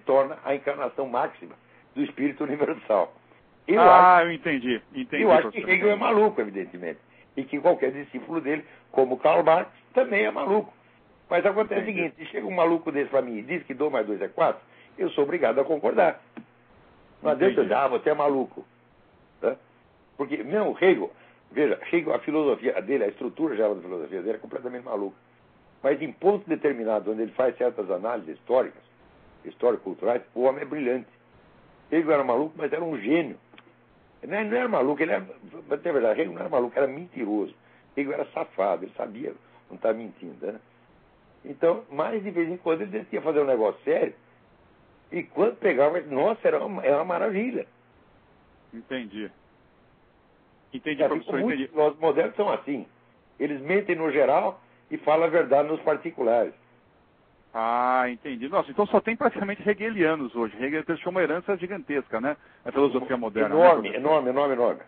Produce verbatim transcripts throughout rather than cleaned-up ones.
torna a encarnação máxima do espírito universal. Eu ah, acho, eu entendi. entendi eu acho que Hegel é maluco, evidentemente. E que qualquer discípulo dele, como Karl Marx, também é maluco. Mas acontece entendi. o seguinte, se chega um maluco desse para mim e diz que dois mais dois é quatro, eu sou obrigado a concordar. Não adianta dizer, ah, você é maluco. Tá? Porque mesmo Hegel, veja, Hegel, a filosofia dele, a estrutura geral da filosofia dele é completamente maluca. Mas em pontos determinados, onde ele faz certas análises históricas, histórico-culturais, o homem é brilhante. Hegel era maluco, mas era um gênio. Ele não era maluco, ele era, na verdade, Hegel não era maluco, era mentiroso. Hegel era safado, ele sabia, não estava mentindo, né? Então, mais de vez em quando ele decidia fazer um negócio sério, e quando pegava, nossa, era uma, era uma maravilha. Entendi. Entendi, assim, professor, muitos entendi. filósofos modernos são assim. Eles mentem no geral e falam a verdade nos particulares. Ah, entendi. Nossa, então só tem praticamente hegelianos hoje. Hegel deixou uma herança gigantesca, né? A filosofia moderna. Enorme, né, enorme, enorme, enorme.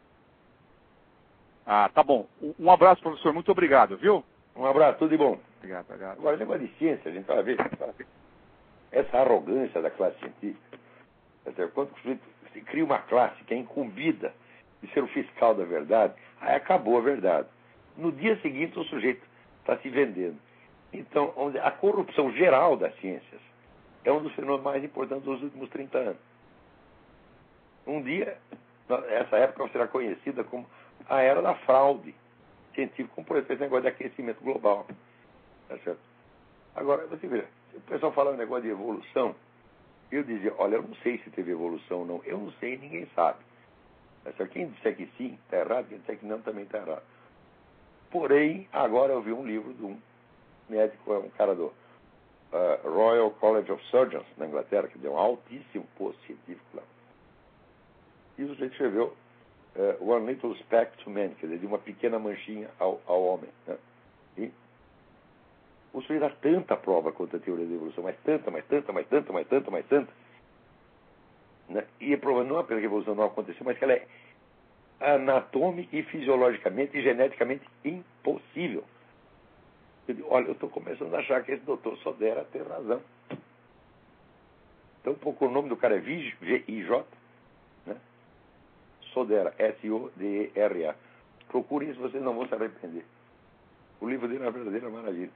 Ah, tá bom. Um abraço, professor. Muito obrigado, viu? Um abraço, tudo de bom. Obrigado, obrigado. Agora, negócio de ciência, a gente vai ver. Essa arrogância da classe científica. Quando o sujeito se cria uma classe que é incumbida de ser o fiscal da verdade, aí acabou a verdade. No dia seguinte, o sujeito está se vendendo. Então, a corrupção geral das ciências é um dos fenômenos mais importantes dos últimos trinta anos. Um dia, essa época será conhecida como a era da fraude científica, como por exemplo esse negócio de aquecimento global. Tá certo? Agora, você vê, se o pessoal fala um negócio de evolução, eu dizia, olha, eu não sei se teve evolução ou não. Eu não sei, ninguém sabe. Tá certo? Quem disser que sim, está errado. Quem disser que não, também está errado. Porém, agora eu vi um livro de um médico, é um cara do uh, Royal College of Surgeons, na Inglaterra, que deu um altíssimo posto científico lá. E o sujeito escreveu uh, One Little Speck to Man, quer dizer, de uma pequena manchinha ao, ao homem. Né? E o sujeito dá tanta prova contra a teoria da evolução, mas tanta, mas tanta, mais tanta, mais tanta, mais tanta. Né? E provando não apenas que a evolução não aconteceu, mas que ela é anatômica e fisiologicamente e geneticamente impossível. Eu digo, olha, eu estou começando a achar que esse doutor Sodera tem razão. Então, pouco o nome do cara é V I J, né? Sodera, S O D E R A. Procurem isso, vocês não vão se arrepender. O livro dele é uma verdadeira maravilha.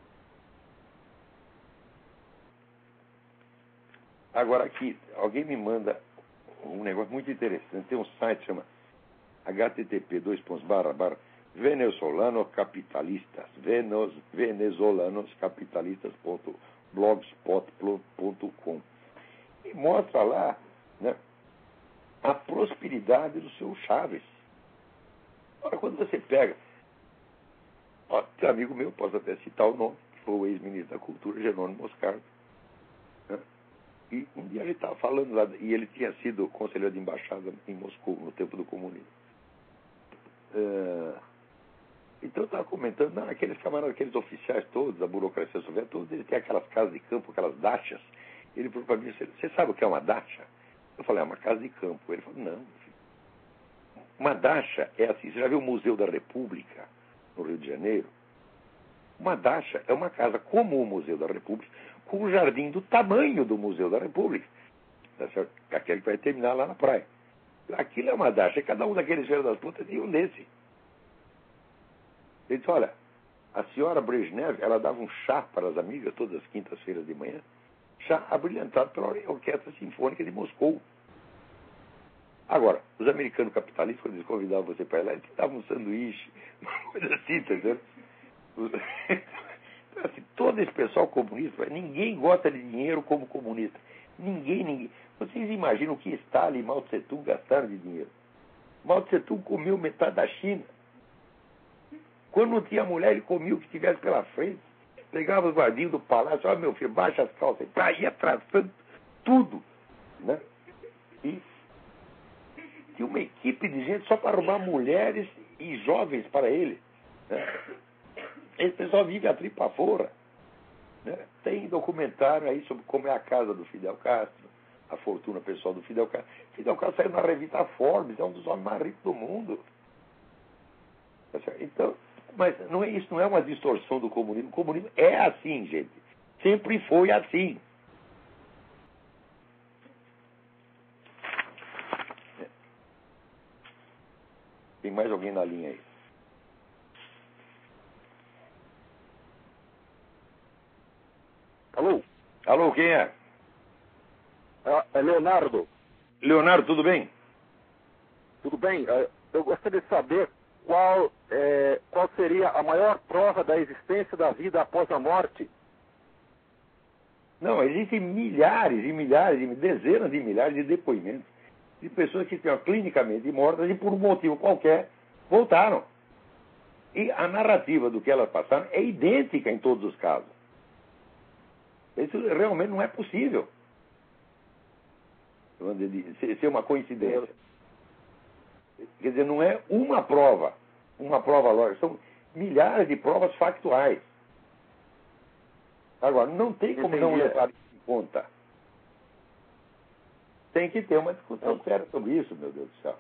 Agora aqui, alguém me manda um negócio muito interessante. Tem um site que chama H T T P dois pontos barra barra Venezolanos Capitalistas, Veneos, Venezolanos Capitalistas ponto blogspot ponto com, e mostra lá, né, a prosperidade do seu Chaves. Ora, quando você pega, ó, tem um amigo meu, posso até citar o nome, que foi o ex-ministro da Cultura, Jerônimo Moscardo, né? E um dia ele estava falando lá, e ele tinha sido conselheiro de embaixada em Moscou, no tempo do comunismo. Uh, então eu estava comentando, não, aqueles camaradas, aqueles oficiais todos, a burocracia soviética, todos eles têm aquelas casas de campo, aquelas dachas. Ele falou para mim, você sabe o que é uma dacha? Eu falei, é uma casa de campo. Ele falou, não, filho. Uma dacha é assim, você já viu o Museu da República, no Rio de Janeiro? Uma dacha é uma casa como o Museu da República, com um jardim do tamanho do Museu da República. Tá certo? Aquele que vai terminar lá na praia. Aquilo é uma dacha, cada um daqueles filhos das putas tinha um desse. Ele disse, olha, a senhora Brezhnev, ela dava um chá para as amigas todas as quintas-feiras de manhã, chá abrilhantado pela Orquestra Sinfônica de Moscou. Agora, os americanos capitalistas, quando eles convidavam você para ir lá, eles te davam um sanduíche, uma coisa assim, entendeu? Assim, todo esse pessoal comunista, ninguém gosta de dinheiro como comunista. Ninguém, ninguém. Vocês imaginam o que Stalin e Mao Tse Tung gastaram de dinheiro? Mao Tse Tung comeu metade da China. Quando não tinha mulher, ele comia o que tivesse pela frente. Pegava os guardinhos do palácio, olha meu filho, baixa as calças, tá, ia traçando tudo. Né? E tinha uma equipe de gente só para arrumar mulheres e jovens para ele. Né? Esse pessoal vive a tripa fora. Né? Tem documentário aí sobre como é a casa do Fidel Castro, a fortuna pessoal do Fidel Castro. Fidel Castro saiu na revista Forbes, é um dos homens mais ricos do mundo. Então, mas não é isso, não é uma distorção do comunismo. O comunismo é assim, gente. Sempre foi assim. tem mais alguém na linha aí. Alô? Alô, quem é? É, é Leonardo. Leonardo, tudo bem? Tudo bem? É, eu gostaria de saber qual, é, qual seria a maior prova da existência da vida após a morte. Não, existem milhares e milhares, dezenas de milhares de depoimentos de pessoas que estão clinicamente mortas e por um motivo qualquer voltaram. E a narrativa do que elas passaram é idêntica em todos os casos. Isso realmente não é possível. Ser uma coincidência. Quer dizer, não é uma prova, uma prova lógica, são milhares de provas factuais. Agora, não tem como não levar isso em conta. Tem que ter uma discussão séria sobre isso, meu Deus do céu.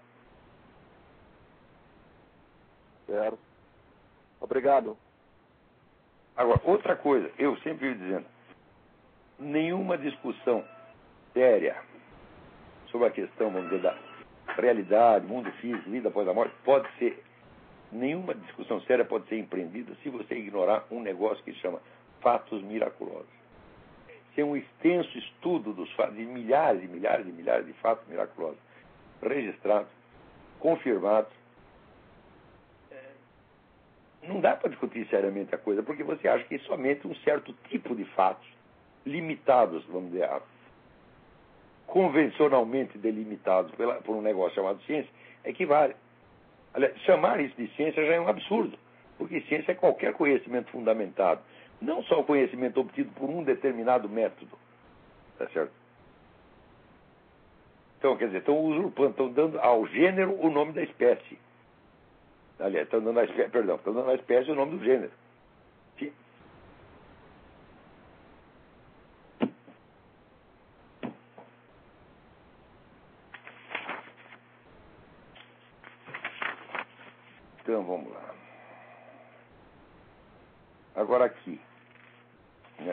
Certo. Obrigado. Agora, outra coisa, eu sempre vivo dizendo, nenhuma discussão séria sobre a questão, vamos dizer, da realidade, mundo físico, vida após a morte, pode ser, nenhuma discussão séria pode ser empreendida se você ignorar um negócio que se chama fatos miraculosos. Isso é um extenso estudo dos fatos, de milhares e milhares e milhares de fatos miraculosos, registrados, confirmados. Não dá para discutir seriamente a coisa, porque você acha que somente um certo tipo de fatos, limitados, vamos dizer, convencionalmente delimitados pela, por um negócio chamado ciência, equivale. Aliás, chamar isso de ciência já é um absurdo, porque ciência é qualquer conhecimento fundamentado, não só o conhecimento obtido por um determinado método. Tá certo? Então, quer dizer, estão usurpando, estão dando ao gênero o nome da espécie. Aliás, estão dando à espécie, perdão, estão dando à espécie o nome do gênero. Sim. Então, vamos lá. Agora aqui. Né?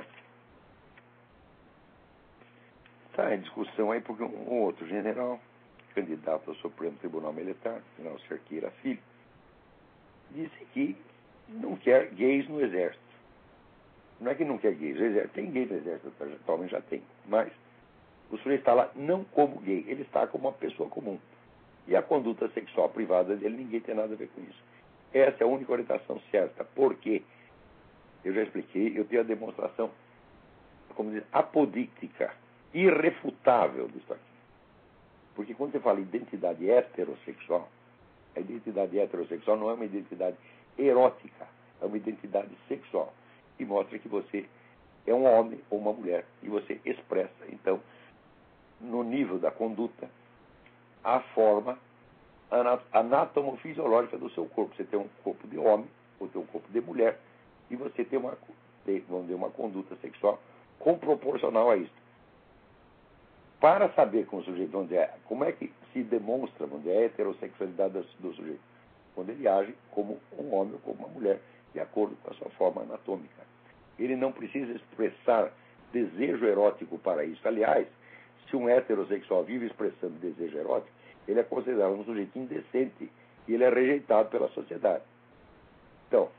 Está em discussão aí porque um outro general, candidato ao Supremo Tribunal Militar, general Cerqueira Filho, disse que não quer gays no Exército. Não é que não quer gays. O exército, tem gays no Exército, atualmente já tem. Mas o sujeito está lá não como gay, ele está como uma pessoa comum. E a conduta sexual privada dele, ninguém tem nada a ver com isso. Essa é a única orientação certa. Por quê? Eu já expliquei, eu tenho a demonstração, como dizer, apodíctica, irrefutável disso aqui. Porque quando você fala identidade heterossexual, a identidade heterossexual não é uma identidade erótica, é uma identidade sexual. E mostra que você é um homem ou uma mulher, e você expressa, então, no nível da conduta, a forma anatomofisiológica do seu corpo. Você tem um corpo de homem, ou tem um corpo de mulher, e você tem uma, tem, vamos dizer, uma conduta sexual comproporcional a isso. Para saber como o sujeito, vamos dizer, como é que se demonstra, vamos dizer, a heterossexualidade do sujeito? Quando ele age como um homem ou como uma mulher, de acordo com a sua forma anatômica. Ele não precisa expressar desejo erótico para isso. Aliás, se um heterossexual vive expressando desejo erótico, ele é considerado um sujeito indecente e ele é rejeitado pela sociedade. Então,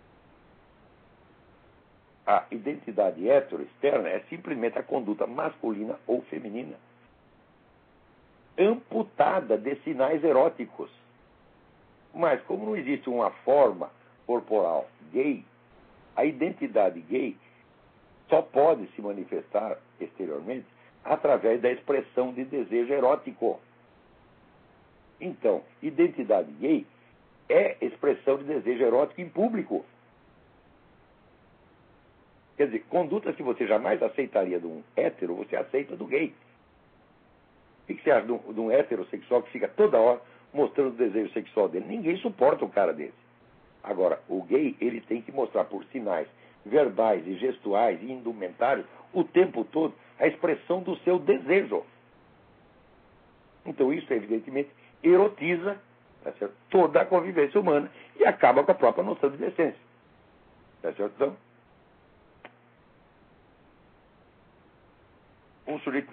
a identidade hetero externa é simplesmente a conduta masculina ou feminina, amputada de sinais eróticos. Mas, como não existe uma forma corporal gay, a identidade gay só pode se manifestar exteriormente através da expressão de desejo erótico. Então, identidade gay é expressão de desejo erótico em público. Quer dizer, condutas que você jamais aceitaria de um hétero, você aceita do gay. O que você acha de um, de um heterossexual que fica toda hora mostrando o desejo sexual dele? Ninguém suporta um cara desse. Agora, o gay, ele tem que mostrar por sinais verbais e gestuais e indumentários o tempo todo a expressão do seu desejo. Então isso, evidentemente, erotiza, tá certo, toda a convivência humana e acaba com a própria noção de decência. Tá certo? Então, um sujeito